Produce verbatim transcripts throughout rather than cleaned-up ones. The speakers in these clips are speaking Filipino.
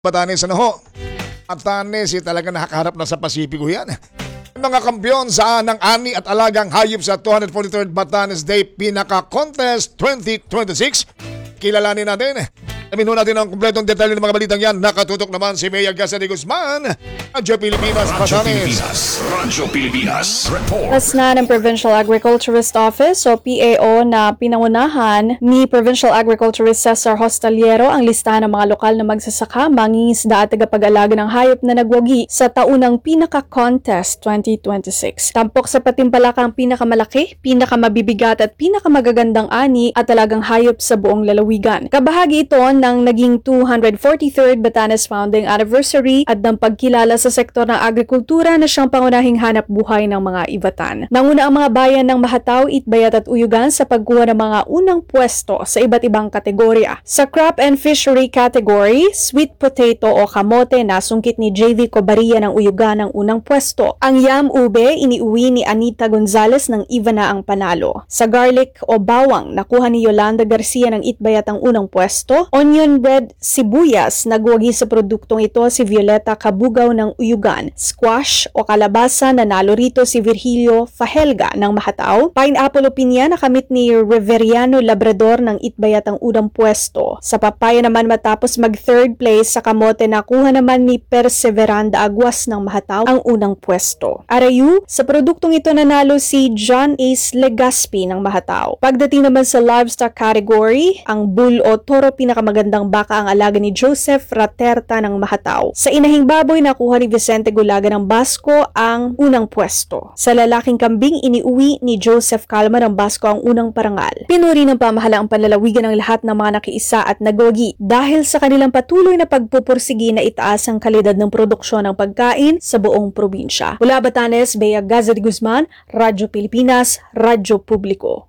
Batanes ano ho? Batanes eh, talaga nakakaharap na sa Pasipiko yan. Mga kampiyon sa ng ani at alagang hayop sa two hundred forty-third Batanes Day Pinaka-Contest twenty twenty-six. Kilalanin natin. Alamin ho natin ang kumpletong detalye ng mga balitang yan. Nakatutok naman si Mayor Gasa de Guzman. Radyo Pilipinas, Radyo Batanes. Pilipinas, Radyo Pilipinas, report. Tas na ng Provincial Agriculturist Office o P A O na pinangunahan ni Provincial Agriculturist Cesar Hostaliero ang listahan ng mga lokal na magsasaka, mangingisda at tagapag-alaga ng hayop na nagwagi sa taunang Pinaka-Contest twenty twenty-six. Tampok sa patimpalaka ang pinakamalaki, pinakamabibigat at pinakamagagandang ani at talagang hayop sa buong lalawigan. Kabahagi ito ng naging two hundred forty-third Batanes Founding Anniversary at ng pagkilala sa sektor ng agrikultura na siyang pangunahing hanap buhay ng mga Ivatan. Nanguna ang mga bayan ng Mahataw, Itbayat at Uyugan sa pagkuha ng mga unang pwesto sa iba't ibang kategorya. Sa crop and fishery category, sweet potato o kamote na sungkit ni J V Cobaria ng Uyugan ang unang pwesto. Ang yam ube iniuwi ni Anita Gonzalez ng Ivana ang panalo. Sa garlic o bawang, nakuha ni Yolanda Garcia ng Itbayat ang unang pwesto. Onion bread sibuyas, nagwagi sa produktong ito si Violeta Kabugaw ng Uyugan. Squash o kalabasa, nanalo rito si Virgilio Fahelga ng Mahataw. Pineapple o pinya, nakamit ni Reveriano Labrador ng Itbayat ang unang pwesto. Sa papaya naman, matapos mag third place sa kamote, nakuha naman ni Perseveranda Aguas ng Mahataw ang unang pwesto. Arayu, sa produktong ito nanalo si John Ace Legaspi ng Mahataw. Pagdating naman sa livestock category, ang bull o toro pinakamagandang baka ang alaga ni Joseph Raterta ng Mahataw. Sa inahing baboy, nakuha ni Vicente Gulaga ng Basco ang unang pwesto. Sa lalaking kambing, iniuwi ni Joseph Calma ng Basco ang unang parangal. Pinuri ng pamahalaang panlalawigan ng lahat ng mga nakiisa at nagwagi dahil sa kanilang patuloy na pagpupursigi na itaas ang kalidad ng produksyon ng pagkain sa buong probinsya. Mula Batanes, Bea Gaza de Guzman, Radyo Pilipinas, Radyo Publiko.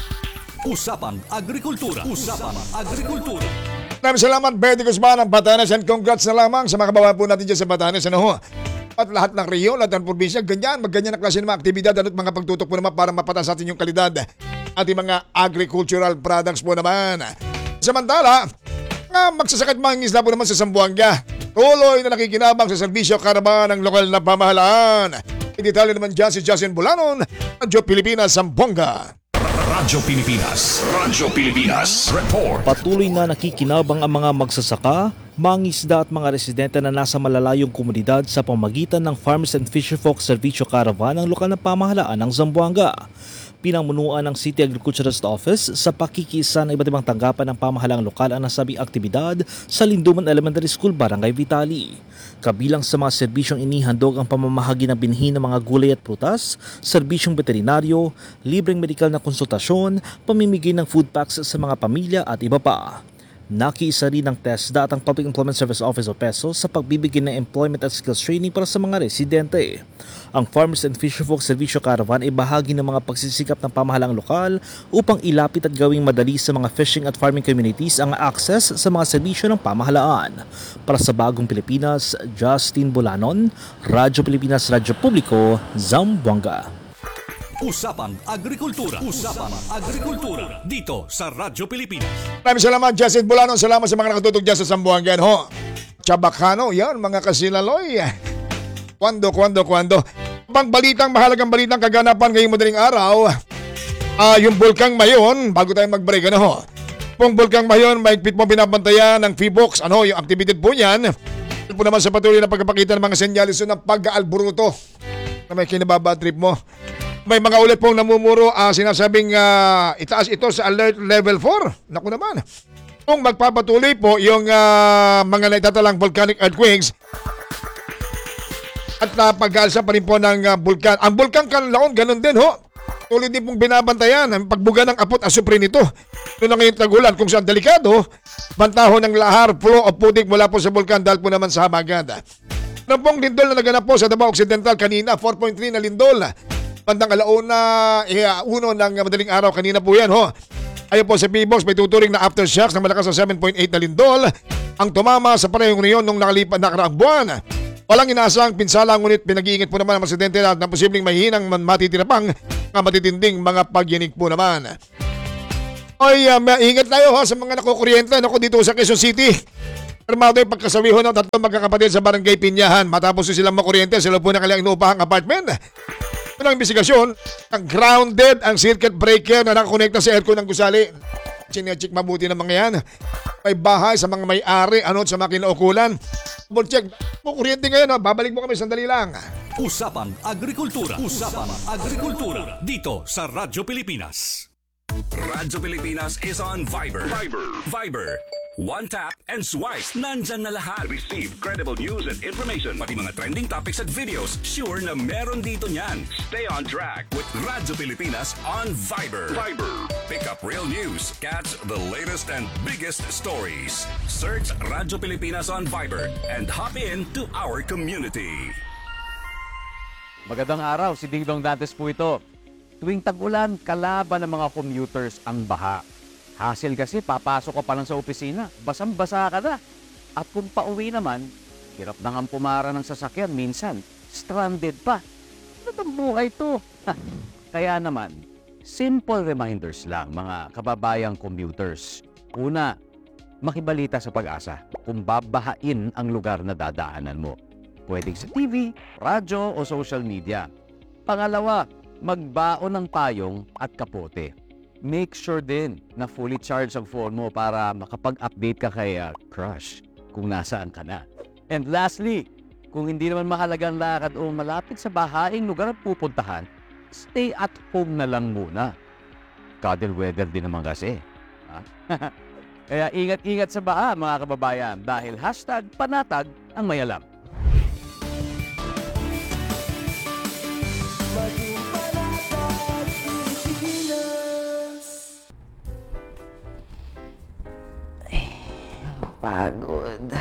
Usapang Agrikultura. Usapang Agrikultura. Maraming salamat, Betty Guzman ng Batanes, and congrats na lamang sa mga kababayan po natin dyan sa Batanes. Ano ho? At lahat ng rehiyon, lahat ng probinsya, ganyan, magganyan na klase ng mga aktibidad at mga pagtutok po naman para mapataas atin yung kalidad ating mga agricultural products po naman. Samantala, nga magsasakit mga isla po naman sa Zamboanga. Tuloy na nakikinabang sa serbisyo karaban ng lokal na pamahalaan. Idetalye naman dyan si Justin Bulanon, Radyo Pilipinas, Zamboanga. Radyo Pilipinas, Radyo Pilipinas, report. Patuloy na nakikinabang ang mga magsasaka, mangingisda at mga residente na nasa malalayong komunidad sa pamagitan ng Farmers and Fisherfolk Servicio Caravan ng lokal na pamahalaan ng Zamboanga. Pinangmunuan ng City Agriculturist Office sa pakikiisa ng iba't ibang tanggapan ng pamahalaang lokal ang nasabing aktibidad sa Linduman Elementary School, Barangay Vitali. Kabilang sa mga serbisyong inihandog ang pamamahagi ng binhi ng mga gulay at prutas, serbisyong veterinaryo, libreng medikal na konsultasyon, pamimigay ng food packs sa mga pamilya at iba pa. Nakiisa rin ng TESDA at ang Public Employment Service Office o PESO sa pagbibigay ng employment at skills training para sa mga residente. Ang Farmers and Fisherfolk Servicio Caravan ay bahagi ng mga pagsisikap ng pamahalaang lokal upang ilapit at gawing madali sa mga fishing at farming communities ang access sa mga serbisyo ng pamahalaan. Para sa Bagong Pilipinas, Justin Bulanon, Radyo Pilipinas, Radyo Publiko, Zamboanga. Usapang Agrikultura. Usapang Agrikultura. Dito sa Radyo Pilipinas. Maraming salamat, Justin Bulanon. Salamat sa mga nakatutok dyan sa Zamboanga. Ho. Chabacano, yan, mga kasilaloy. Kwando, kwando, kwando. Pang balitang, mahalagang balitang kaganapan ngayong madaling araw. Uh, yung Bulkang Mayon, bago tayo mag-break, ano ho. Pong Bulkang Mayon, maigpit mo binabantayan ng F I B O X. Ano, yung activity po yan. Ito po naman sa patuloy na pagkapakita ng mga senyalis ng pag-aalburuto na may kinababa trip mo. May mga ulit pong namumuro, uh, sinasabing uh, itaas ito sa alert level four. Naku naman. Kung magpapatuloy po yung uh, mga naitatalang volcanic earthquakes at uh, pag-aalsa pa rin po ng uh, bulkan. Ang bulkan Kanlaon, ganun din ho. Tuloy din pong binabantayan ang pagbuga ng apot asupre nito. Ito na ngayon tagulan kung saan delikado, bantaho ng lahar, flow of putik mula po sa bulkan dahil po naman sa habagat. Nang pong lindol na naganap po sa Davao Occidental kanina, four point three na lindol. Bandang alauna, eh, uno ng madaling araw kanina po yan, ho. Ayon po sa P B O X, may tuturing na aftershocks na malakas sa seven point eight na lindol ang tumama sa parehong reyon nung nakalipan na nakaraang buwan. Walang inaasang pinsala, ngunit pinag-iingat po naman ang mga residente na posibleng mahihinang matitira pang mga matitinding mga pagyanig po naman. Ay, uh, maingat tayo ha sa mga nakukuryente, naku, dito sa Quezon City. Armado yung pagkasawiho ng tatlong magkakapatid sa barangay Pinyahan matapos silang makuryente sa loob ng kanilang inuupahang apartment. Unang investigasyon, ang grounded ang circuit breaker na nakakonekta sa aircon ng gusali. Chinecheck mabuti ng mga yan. May bahay sa mga may-ari, ano sa mga kinaukulan. Double check. Kung kuryente ngayon, ha? Babalik mo kami sandali lang. Usapang Agrikultura. Usapang Agrikultura. Dito sa Radyo Pilipinas. Radyo Pilipinas is on Viber. Viber. Viber. One tap and swipe. Nandyan na lahat. Receive credible news and information. Pati mga trending topics at videos. Sure na meron dito niyan. Stay on track with Radyo Pilipinas on Viber. Viber. Pick up real news. Catch the latest and biggest stories. Search Radyo Pilipinas on Viber and hop in to our community. Magandang araw, si Ding Dong Dantes po ito. Tuwing tag-ulan, kalaban ng mga commuters ang baha. Hassle kasi, papasok ka pa lang sa opisina, basang-basa ka na. At kung pauwi naman, hirap na nga pumara ng sasakyan, minsan, stranded pa. Ano bang buhay to? Ha, kaya naman, simple reminders lang mga kababayang commuters. Una, makibalita sa Pag-asa kung babahain ang lugar na dadaanan mo. Pwedeng sa T V, radyo o social media. Pangalawa, magbaon ng payong at kapote. Make sure din na fully charged ang phone mo para makapag-update ka kay uh, crush kung nasaan ka na. And lastly, kung hindi naman mahalagang lakad o malapit sa bahaing lugar ang pupuntahan, stay at home na lang muna. Cuddle weather din naman kasi. Ha? Kaya ingat-ingat sa baha mga kababayan dahil hashtag panatag ang may alam. Pagod.